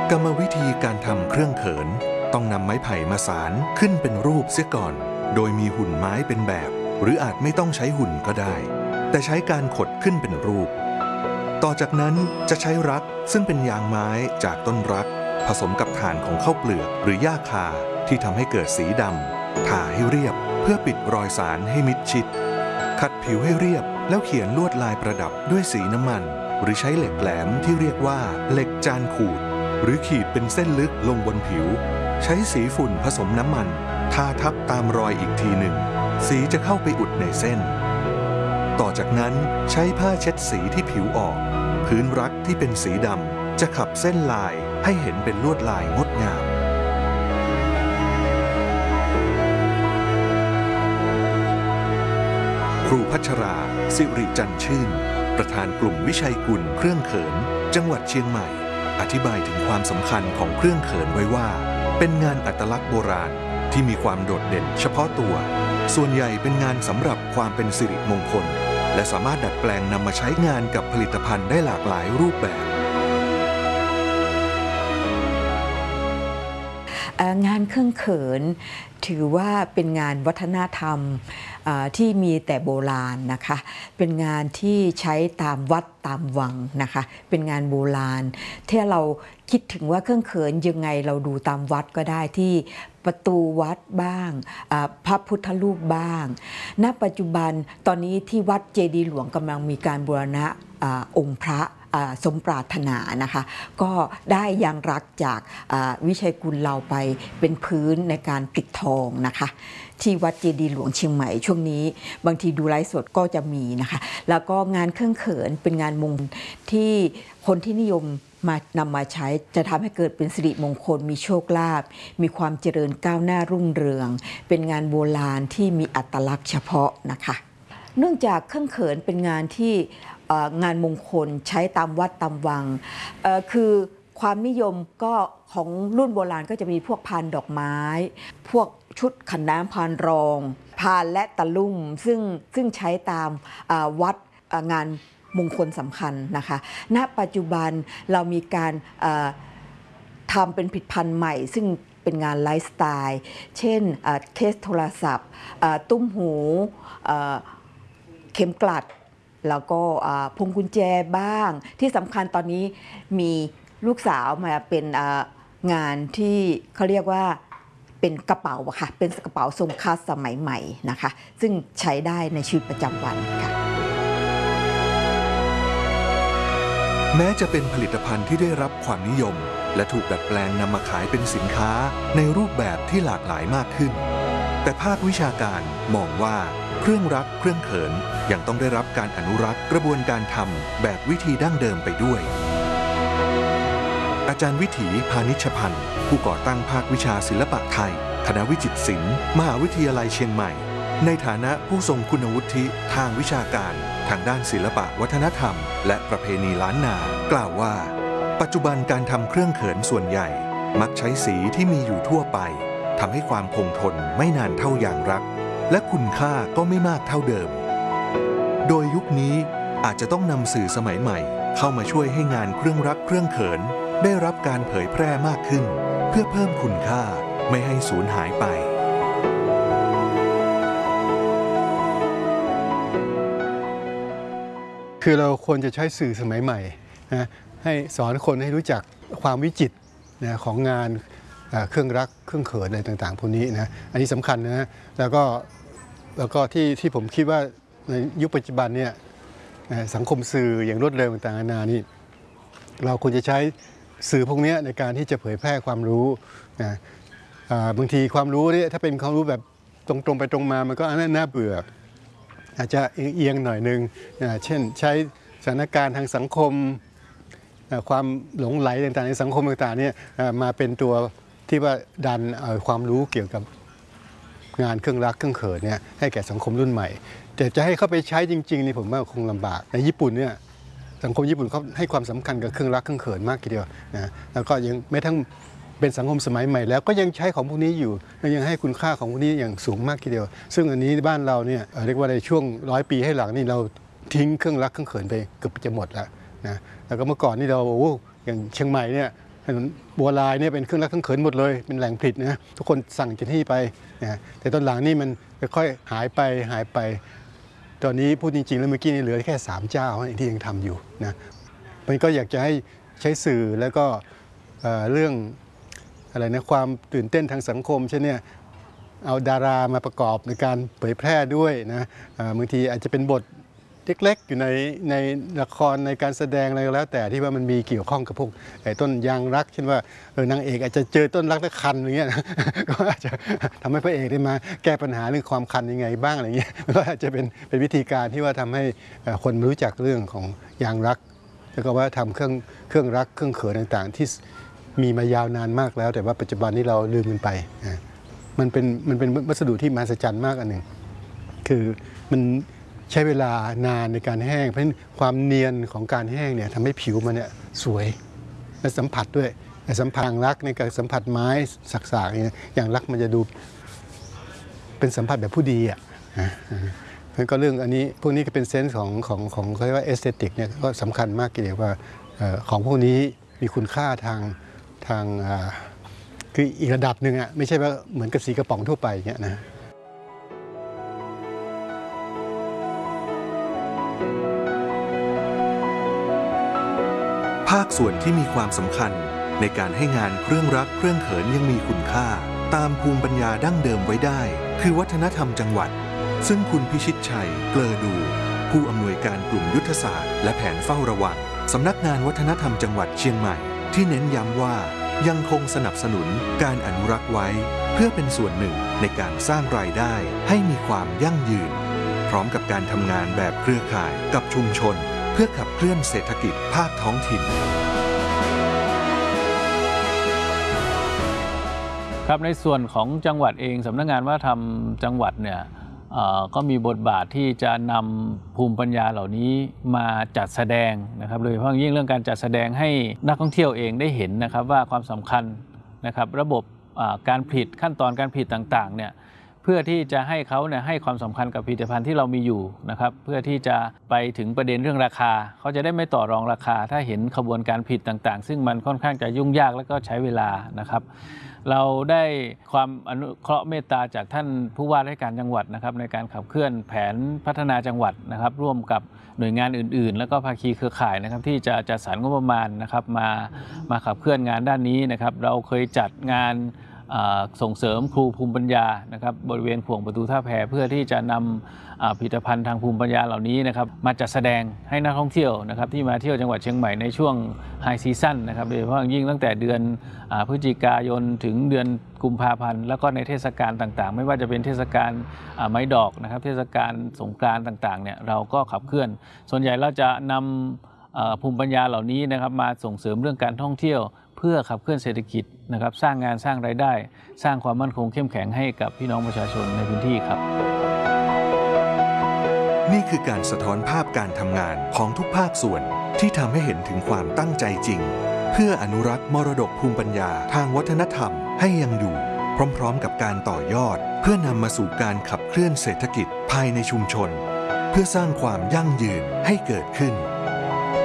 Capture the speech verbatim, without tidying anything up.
กรรมวิธีการทำเครื่องเขินต้องนำไม้ไผ่มาสานขึ้นเป็นรูปเสียก่อนโดยมีหุ่นไม้เป็นแบบหรืออาจไม่ต้องใช้หุ่นก็ได้แต่ใช้การขดขึ้นเป็นรูปต่อจากนั้นจะใช้รักซึ่งเป็นยางไม้จากต้นรักผสมกับถ่านของข้าวเปลือกหรือหญ้าคาที่ทำให้เกิดสีดำทาให้เรียบเพื่อปิดรอยสารให้มิดชิดขัดผิวให้เรียบแล้วเขียนลวดลายประดับด้วยสีน้ำมันหรือใช้เหล็กแหลมที่เรียกว่าเหล็กจานขูดหรือขีดเป็นเส้นลึกลงบนผิวใช้สีฝุ่นผสมน้ำมันทาทับตามรอยอีกทีหนึ่งสีจะเข้าไปอุดในเส้นต่อจากนั้นใช้ผ้าเช็ดสีที่ผิวออกพื้นรักที่เป็นสีดำจะขับเส้นลายให้เห็นเป็นลวดลายงดงามครูพัชราสิริจันทร์ชื่นประธานกลุ่มวิชัยกุลเครื่องเขินจังหวัดเชียงใหม่อธิบายถึงความสำคัญของเครื่องเขินไว้ว่าเป็นงานอัตลักษณ์โบราณที่มีความโดดเด่นเฉพาะตัวส่วนใหญ่เป็นงานสำหรับความเป็นสิริมงคลและสามารถดัดแปลงนำมาใช้งานกับผลิตภัณฑ์ได้หลากหลายรูปแบบงานเครื่องเขินถือว่าเป็นงานวัฒนธรรมที่มีแต่โบราณนะคะเป็นงานที่ใช้ตามวัดตามวังนะคะเป็นงานโบราณที่เราคิดถึงว่าเครื่องเขินยังไงเราดูตามวัดก็ได้ที่ประตูวัดบ้างพระพุทธรูปบ้างณปัจจุบันตอนนี้ที่วัดเจดีย์หลวงกำลังมีการบูรณะองค์พระสมปรารถนานะคะก็ได้ยางรักจากวิชัยกุลเราไปเป็นพื้นในการติดทองนะคะที่วัดเจดีย์หลวงเชียงใหม่ช่วงนี้บางทีดูไลฟ์สดก็จะมีนะคะแล้วก็งานเครื่องเขินเป็นงานมงคลที่คนที่นิยมมานำมาใช้จะทำให้เกิดเป็นสิริมงคลมีโชคลาภมีความเจริญก้าวหน้ารุ่งเรืองเป็นงานโบราณที่มีอัตลักษณ์เฉพาะนะคะเนื่องจากเครื่องเขินเป็นงานที่งานมงคลใช้ตามวัดตามวังคือความนิยมก็ของรุ่นโบราณก็จะมีพวกพานดอกไม้พวกชุดขันน้ำพานรองพานและตะลุ่มซึ่งซึ่งใช้ตามวัดงานมงคลสำคัญนะคะณปัจจุบันเรามีการทำเป็นผลิตภัณฑ์ใหม่ซึ่งเป็นงานไลฟ์สไตล์เช่นเคสโทรศัพท์ตุ้มหูเข็มกลัดแล้วก็พวงกุญแจบ้างที่สำคัญตอนนี้มีลูกสาวมาเป็นงานที่เขาเรียกว่าเป็นกระเป๋าค่ะเป็นกระเป๋าทรงคลาสสมัยใหม่นะคะซึ่งใช้ได้ในชีวิตประจำวันค่ะแม้จะเป็นผลิตภัณฑ์ที่ได้รับความนิยมและถูกดัดแปลงนำมาขายเป็นสินค้าในรูปแบบที่หลากหลายมากขึ้นแต่ภาควิชาการมองว่าเครื่องรักเครื่องเขินยังต้องได้รับการอนุรักษ์กระบวนการทำแบบวิธีดั้งเดิมไปด้วยอาจารย์วิถีพานิชพันธ์ผู้ก่อตั้งภาควิชาศิลปะไทยคณะวิจิตรศิลป์มหาวิทยาลัยเชียงใหม่ในฐานะผู้ทรงคุณวุฒิทางวิชาการทางด้านศิลปะวัฒนธรรมและประเพณีล้านนากล่าวว่าปัจจุบันการทำเครื่องเขินส่วนใหญ่มักใช้สีที่มีอยู่ทั่วไปทำให้ความคงทนไม่นานเท่ายางรักและคุณค่าก็ไม่มากเท่าเดิมโดยยุคนี้อาจจะต้องนำสื่อสมัยใหม่เข้ามาช่วยให้งานเครื่องรักเครื่องเขินได้รับการเผยแพร่มากขึ้นเพื่อเพิ่มคุณค่าไม่ให้สูญหายไปคือเราควรจะใช้สื่อสมัยใหม่นะให้สอนคนให้รู้จักความวิจิตรนะของงานเครื่องรักเครื่องเขินอะไรต่างๆพวกนี้นะอันนี้สำคัญนะแล้วก็แล้วก็ที่ที่ผมคิดว่าในยุคปัจจุบันเนี่ยสังคมสื่ออย่างรวดเร็วต่างๆนานานี่เราควรจะใช้สื่อพวกนี้ในการที่จะเผยแพร่ความรู้นะบางทีความรู้เนี่ยถ้าเป็นความรู้แบบตรงๆไปตรงมามันก็น่าเบื่ออาจจะเอียงหน่อยนึงเช่นใช้สถานการณ์ทางสังคมความหลงไหลต่างๆในสังคมต่างๆเนี่ยมาเป็นตัวที่ว่าดันความรู้เกี่ยวกับงานเครื่องรักเครื่องเขินเนี่ยให้แก่สังคมรุ่นใหม่แต่จะให้เข้าไปใช้จริงๆนี่ผมว่าคงลำบากในญี่ปุ่นเนี่ยสังคมญี่ปุ่นเขาให้ความสำคัญกับเครื่องรักเครื่องเขินมากทีเดียวนะแล้วก็ยังแม้ทั้งเป็นสังคมสมัยใหม่แล้วก็ยังใช้ของพวกนี้อยู่ยังให้คุณค่าของพวกนี้อย่างสูงมากทีเดียวซึ่งอันนี้บ้านเราเนี่ยเรียกว่าในช่วงร้อยปีให้หลังนี่เราทิ้งเครื่องรักเครื่องเขินไปเกือบจะหมดแล้วนะแล้วก็เมื่อก่อนนี่เราโอ้อย่างเชียงใหม่เนี่ยถนนบัวลายเนี่ยเป็นเครื่องรักเครื่องเขินหมดเลยเป็นแหล่งผลิตนะทุกคนสั่งจากที่ไปนะแต่ตอนหลังนี่มันค่อยๆหายไปหายไปตอนนี้พูดจริงๆแล้วเมื่อกี้นี่เหลือแค่สามเจ้าที่ยังทำอยู่นะมันก็อยากจะให้ใช้สื่อแล้วก็เอ่อเรื่องอะไรนะความตื่นเต้นทางสังคมเช่นเนี่ยเอาดารามาประกอบในการเผยแพร่ด้วยนะบางทีอาจจะเป็นบทเล็กๆอยู่ในในละครในการแสดงอะไรก็แล้วแต่ที่ว่ามันมีเกี่ยวข้องกับพวกไอ้ต้นยางรักเช่นว่าเออนางเอกอาจจะเจอต้นรักแล้วคันอย่างเงี้ยก็อาจจะทำให้พระเอกได้มาแก้ปัญหาเรื่องความคันยังไงบ้างอะไรเงี้ยก็อาจจะเป็นเป็นวิธีการที่ว่าทำให้คนรู้จักเรื่องของยางรักแล้วก็ว่าทำเครื่องเครื่องรักเครื่องเขินต่างๆที่มีมายาวนานมากแล้วแต่ว่าปัจจุบันนี้เราลืมมันไปมันเป็นมันเป็นวัสดุที่มหัศจรรย์มากอันหนึ่งคือมันใช้เวลานานในการแห้งเพราะฉะนั้นความเนียนของการแห้งเนี่ยทำให้ผิวมันเนี่ยสวยและสัมผัสด้วยสัมผัสอย่างรักในการสัมผัสไม้สักๆอย่างอย่างรักมันจะดูเป็นสัมผัสแบบผู้ดีอ่ะเพราะก็เรื่องอันนี้พวกนี้ก็เป็นเซนส์ของของของเขาเรียกว่าเอสเตติกเนี่ยก็สำคัญมากทีเดียวว่าของพวกนี้มีคุณค่าทางทางคืออีกระดับหนึ่งอ่ะไม่ใช่ว่าเหมือนกับสีกระป๋องทั่วไปอย่างเงี้ยนะภาคส่วนที่มีความสำคัญในการให้งานเครื่องรักเครื่องเขินยังมีคุณค่าตามภูมิปัญญาดั้งเดิมไว้ได้คือวัฒนธรรมจังหวัดซึ่งคุณพิชิตชัยเกลอดูผู้อำนวยการกลุ่มยุทธศาสตร์และแผนเฝ้าระวังสำนักงานวัฒนธรรมจังหวัดเชียงใหม่ที่เน้นย้ำว่ายังคงสนับสนุนการอนุรักษ์ไว้เพื่อเป็นส่วนหนึ่งในการสร้างรายได้ให้มีความยั่งยืนพร้อมกับการทำงานแบบเครือข่ายกับชุมชนเพื่อขับเคลื่อนเศรษฐกิจภาคท้องถิ่นครับในส่วนของจังหวัดเองสำนักงานวัฒนธรรมจังหวัดเนี่ยก็มีบทบาทที่จะนำภูมิปัญญาเหล่านี้มาจัดแสดงนะครับโดยเฉพาะยิ่งเรื่องการจัดแสดงให้นักท่องเที่ยวเองได้เห็นนะครับว่าความสำคัญนะครับระบบการผลิตขั้นตอนการผลิตต่างๆเนี่ยเพื่อที่จะให้เขาเนี่ยให้ความสำคัญกับผลิตภัณฑ์ที่เรามีอยู่นะครับเพื่อที่จะไปถึงประเด็นเรื่องราคาเขาจะได้ไม่ต่อรองราคาถ้าเห็นขบวนการผลิตต่างๆซึ่งมันค่อนข้างจะยุ่งยากและก็ใช้เวลานะครับเราได้ความอนุเคราะห์เมตตาจากท่านผู้ว่าราชการจังหวัดนะครับในการขับเคลื่อนแผนพัฒนาจังหวัดนะครับร่วมกับหน่วยงานอื่นๆแล้วก็ภาคีเครือข่ายนะครับที่จะจัดสรรงบประมาณนะครับมามาขับเคลื่อนงานด้านนี้นะครับเราเคยจัดงานส่งเสริมครูภูมิปัญญานะครับบริเวณขวงประตูท่าแพเพื่อที่จะนำผลิตภัณฑ์ทางภูมิปัญญาเหล่านี้นะครับมาจัดแสดงให้นักท่องเที่ยวนะครับที่มาเที่ยวจังหวัดเชียงใหม่ในช่วงไฮซีซั่นนะครับโดยเฉพาะยิ่งตั้งแต่เดือนพฤศจิกายนถึงเดือนกุมภาพันธ์แล้วก็ในเทศกาลต่างๆไม่ว่าจะเป็นเทศกาลไม้ดอกนะครับเทศกาลสงกรานต์ต่างๆเนี่ยเราก็ขับเคลื่อนส่วนใหญ่เราจะนำภูมิปัญญาเหล่านี้นะครับมาส่งเสริมเรื่องการท่องเที่ยวเพื่อขับเคลื่อนเศรษฐกิจนะครับสร้างงานสร้างรายได้สร้างความมั่นคงเข้มแข็งให้กับพี่น้องประชาชนในพื้นที่ครับนี่คือการสะท้อนภาพการทำงานของทุกภาคส่วนที่ทำให้เห็นถึงความตั้งใจจริงเพื่ออนุรักษ์มรดกภูมิปัญญาทางวัฒนธรรมให้ยังอยู่พร้อมๆกับการต่อยอดเพื่อนำมาสู่การขับเคลื่อนเศรษฐกิจภายในชุมชนเพื่อสร้างความยั่งยืนให้เกิดขึ้น